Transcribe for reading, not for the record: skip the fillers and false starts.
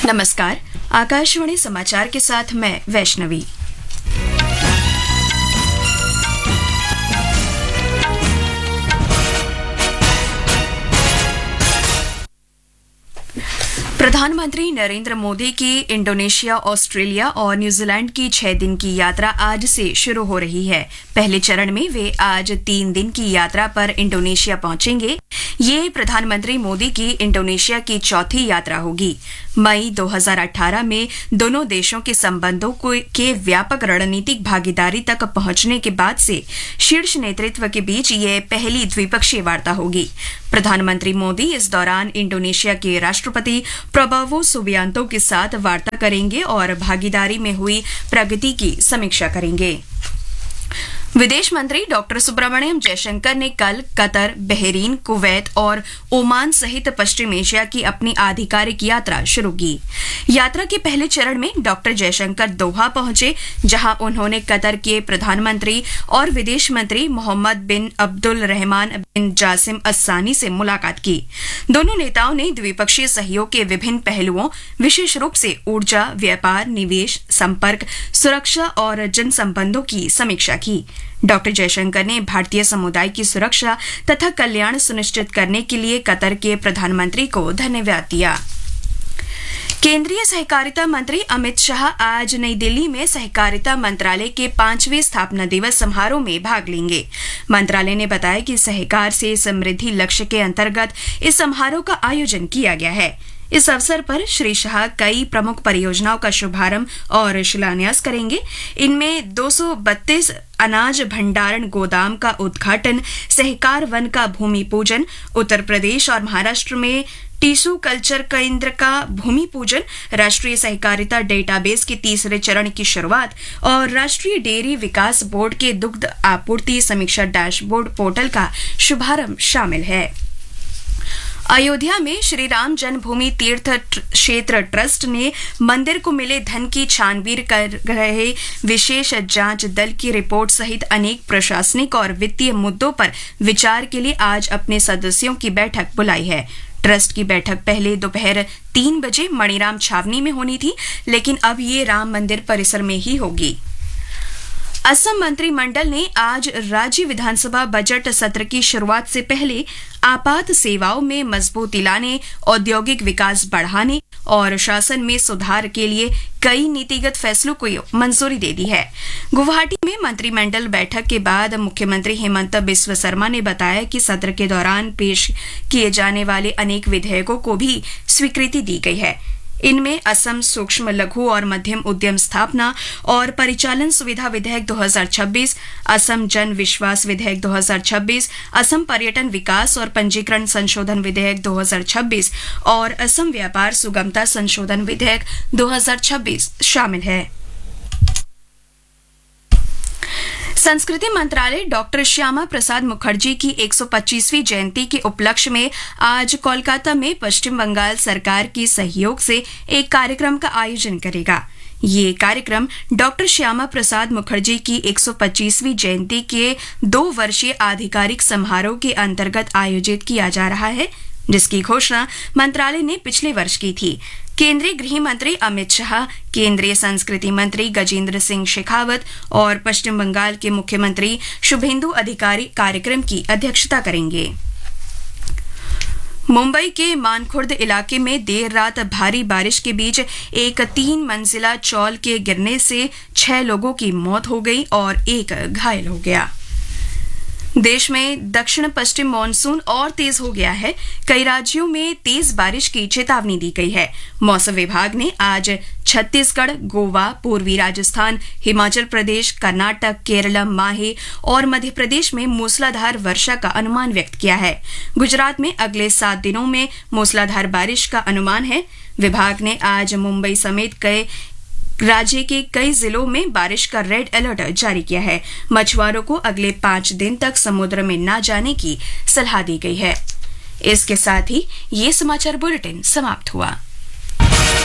नमस्कार, आकाशवाणी समाचार के साथ मैं वैष्णवी। प्रधानमंत्री नरेंद्र मोदी की इंडोनेशिया, ऑस्ट्रेलिया और न्यूजीलैंड की 6 दिन की यात्रा आज से शुरू हो रही है। पहले चरण में वे आज 3 दिन की यात्रा पर इंडोनेशिया पहुंचेंगे। ये प्रधानमंत्री मोदी की इंडोनेशिया की चौथी यात्रा होगी। मई 2018 में दोनों देशों के संबंधों के व्यापक रणनीतिक भागीदारी तक पहुंचने के बाद से शीर्ष नेतृत्व के बीच ये पहली द्विपक्षीय वार्ता होगी। प्रधानमंत्री मोदी इस दौरान इंडोनेशिया के राष्ट्रपति प्रबोवो सुबियांतो के साथ वार्ता करेंगे और भागीदारी में हुई प्रगति की समीक्षा करेंगे। विदेश मंत्री डॉक्टर सुब्रमण्यम जयशंकर ने कल कतर, बहरीन, कुवैत और ओमान सहित पश्चिम एशिया की अपनी आधिकारिक यात्रा शुरू की। यात्रा के पहले चरण में डॉक्टर जयशंकर दोहा पहुंचे, जहां उन्होंने कतर के प्रधानमंत्री और विदेश मंत्री मोहम्मद बिन अब्दुल रहमान बिन जासिम अस्सानी से मुलाकात की। दोनों नेताओं ने द्विपक्षीय सहयोग के विभिन्न पहलुओं, विशेष रूप से ऊर्जा, व्यापार, निवेश, संपर्क, सुरक्षा और जनसंबंधों की समीक्षा की। डॉक्टर जयशंकर ने भारतीय समुदाय की सुरक्षा तथा कल्याण सुनिश्चित करने के लिए कतर के प्रधानमंत्री को धन्यवाद दिया। केंद्रीय सहकारिता मंत्री अमित शाह आज नई दिल्ली में सहकारिता मंत्रालय के 5वें स्थापना दिवस समारोह में भाग लेंगे। मंत्रालय ने बताया कि सहकार से समृद्धि लक्ष्य के अंतर्गत इस समारोह का आयोजन किया गया है। इस अवसर पर श्री शाह कई प्रमुख परियोजनाओं का शुभारंभ और शिलान्यास करेंगे। इनमें 232 अनाज भंडारण गोदाम का उद्घाटन, सहकार वन का भूमि पूजन, उत्तर प्रदेश और महाराष्ट्र में टिश्यू कल्चर केंद्र का भूमि पूजन, राष्ट्रीय सहकारिता डेटाबेस के तीसरे चरण की शुरुआत और राष्ट्रीय डेयरी विकास बोर्ड के दुग्ध आपूर्ति समीक्षा डैशबोर्ड पोर्टल का शुभारंभ शामिल है। अयोध्या में श्री राम जन्मभूमि तीर्थ क्षेत्र ट्रस्ट ने मंदिर को मिले धन की छानबीन कर रहे विशेष जांच दल की रिपोर्ट सहित अनेक प्रशासनिक और वित्तीय मुद्दों पर विचार के लिए आज अपने सदस्यों की बैठक बुलाई है। ट्रस्ट की बैठक पहले दोपहर 3 बजे मणिराम छावनी में होनी थी, लेकिन अब ये राम मंदिर परिसर में ही होगी। असम मंत्रिमंडल ने आज राज्य विधानसभा बजट सत्र की शुरुआत से पहले आपात सेवाओं में मजबूती लाने, औद्योगिक विकास बढ़ाने और शासन में सुधार के लिए कई नीतिगत फैसलों को मंजूरी दे दी है। गुवाहाटी में मंत्रिमंडल बैठक के बाद मुख्यमंत्री हेमंत बिस्व शर्मा ने बताया कि सत्र के दौरान पेश किए जाने वाले अनेक विधेयकों को भी स्वीकृति दी गई है। इनमें असम सूक्ष्म लघु और मध्यम उद्यम स्थापना और परिचालन सुविधा विधेयक 2026, असम जन विश्वास विधेयक 2026, असम पर्यटन विकास और पंजीकरण संशोधन विधेयक 2026 और असम व्यापार सुगमता संशोधन विधेयक 2026 शामिल है। संस्कृति मंत्रालय डॉक्टर श्यामा प्रसाद मुखर्जी की 125वीं जयंती के उपलक्ष्य में आज कोलकाता में पश्चिम बंगाल सरकार के सहयोग से एक कार्यक्रम का आयोजन करेगा। ये कार्यक्रम डॉक्टर श्यामा प्रसाद मुखर्जी की 125वीं जयंती के 2 वर्षीय आधिकारिक समारोह के अंतर्गत आयोजित किया जा रहा है, जिसकी घोषणा मंत्रालय ने पिछले वर्ष की थी। केंद्रीय गृह मंत्री अमित शाह, केंद्रीय संस्कृति मंत्री गजेंद्र सिंह शेखावत और पश्चिम बंगाल के मुख्यमंत्री शुभेंदु अधिकारी कार्यक्रम की अध्यक्षता करेंगे। मुंबई के मानखुर्द इलाके में देर रात भारी बारिश के बीच एक 3 मंजिला चौल के गिरने से 6 लोगों की मौत हो गई और 1 घायल हो गया। देश में दक्षिण पश्चिम मानसून और तेज हो गया है। कई राज्यों में तेज बारिश की चेतावनी दी गई है। मौसम विभाग ने आज छत्तीसगढ़, गोवा, पूर्वी राजस्थान, हिमाचल प्रदेश, कर्नाटक, केरल, माहे और मध्य प्रदेश में मूसलाधार वर्षा का अनुमान व्यक्त किया है। गुजरात में अगले 7 दिनों में मूसलाधार बारिश का अनुमान है। विभाग ने आज मुंबई समेत राज्य के कई जिलों में बारिश का रेड अलर्ट जारी किया है। मछुआरों को अगले 5 दिन तक समुद्र में न जाने की सलाह दी गई है। इसके साथ ही ये समाचार बुलेटिन समाप्त हुआ।